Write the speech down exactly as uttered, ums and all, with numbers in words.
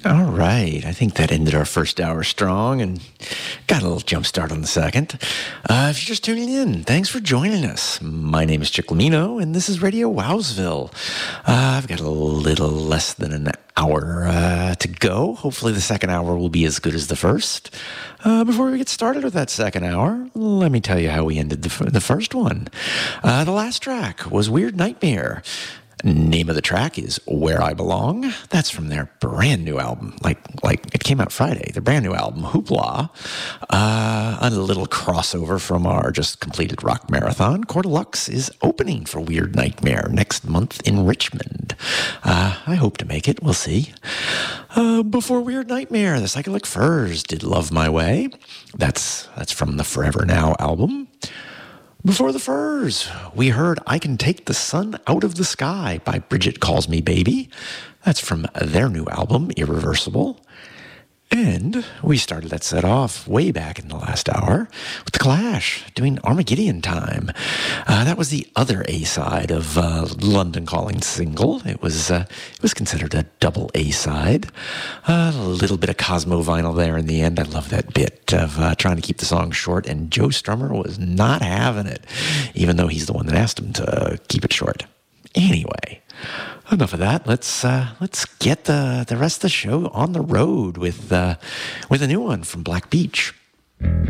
All right. I think that ended our first hour strong and got a little jump start on the second. Uh, if you're just tuning in, thanks for joining us. My name is Chick Lamino, and this is Radio Wowsville. Uh, I've got a little less than an hour uh, to go. Hopefully the second hour will be as good as the first. Uh, before we get started with that second hour, let me tell you how we ended the, f- the first one. Uh, the last track was Weird Nightmare. Name of the track is Where I Belong. That's from their brand new album. Like, like it came out Friday. Their brand new album, Hoopla. Uh, a little crossover from our just completed rock marathon. Coeur d'Alux is opening for Weird Nightmare next month in Richmond. Uh, I hope to make it. We'll see. Uh, before Weird Nightmare, the Psychedelic Furs did Love My Way. That's that's from the Forever Now album. Before the Furs, we heard I Can Take the Sun Out of the Sky by Bridget Calls Me Baby. That's from their new album, Irreversible. And we started that set off way back in the last hour with The Clash doing Armageddon Time. Uh, that was the other A-side of uh, London Calling single. It was uh, it was considered a double A-side. Uh, a little bit of Cosmo vinyl there in the end. I love that bit of uh, trying to keep the song short, and Joe Strummer was not having it, even though he's the one that asked him to keep it short. Anyway, enough of that. Let's uh, let's get the the rest of the show on the road with uh, with a new one from Black Beach.